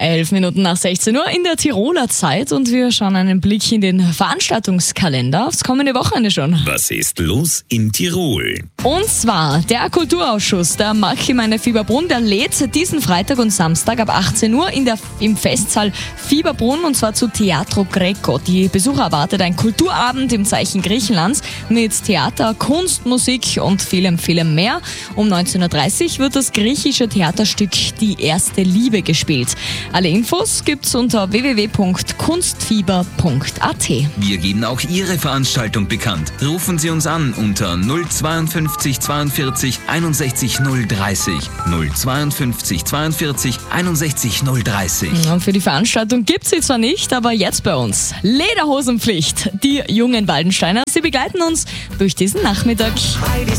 11 Minuten nach 16 Uhr in der Tiroler Zeit und wir schauen einen Blick in den Veranstaltungskalender aufs kommende Wochenende schon. Was ist los in Tirol? Und zwar der Kulturausschuss der Marktgemeinde Fieberbrunn, der lädt diesen Freitag und Samstag ab 18 Uhr im Festsaal Fieberbrunn und zwar zu Teatro Greco. Die Besucher erwartet ein Kulturabend im Zeichen Griechenlands mit Theater, Kunst, Musik und vielem, vielem mehr. Um 19.30 Uhr wird das griechische Theaterstück Die erste Liebe gespielt. Alle Infos gibt's unter www.kunstfieber.at. Wir geben auch Ihre Veranstaltung bekannt. Rufen Sie uns an unter 052 42 61 030. 052 42 61 030. Und für die Veranstaltung gibt's sie zwar nicht, aber jetzt bei uns. Lederhosenpflicht. Die jungen Waldensteiner, sie begleiten uns durch diesen Nachmittag.